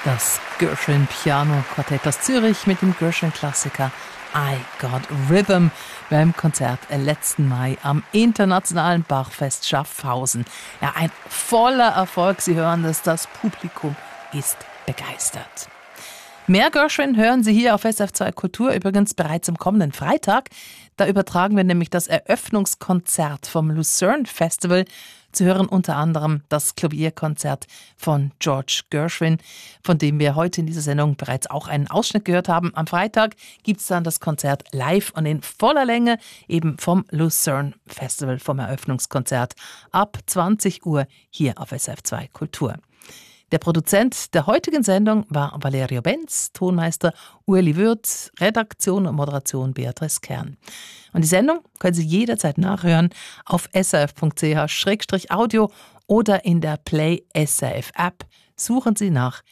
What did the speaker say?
Das Gershwin Piano Quartett aus Zürich mit dem Gershwin-Klassiker I Got Rhythm beim Konzert letzten Mai am Internationalen Bachfest Schaffhausen. Ja, ein voller Erfolg. Sie hören das Publikum ist begeistert. Mehr Gershwin hören Sie hier auf SRF2 Kultur, übrigens bereits am kommenden Freitag. Da übertragen wir nämlich das Eröffnungskonzert vom Lucerne Festival. Zu hören unter anderem das Klavierkonzert von George Gershwin, von dem wir heute in dieser Sendung bereits auch einen Ausschnitt gehört haben. Am Freitag gibt es dann das Konzert live und in voller Länge eben vom Lucerne Festival, vom Eröffnungskonzert ab 20 Uhr hier auf SRF2 Kultur. Der Produzent der heutigen Sendung war Valerio Benz, Tonmeister Ueli Würth, Redaktion und Moderation Beatrice Kern. Und die Sendung können Sie jederzeit nachhören auf srf.ch/audio oder in der Play SRF App. Suchen Sie nach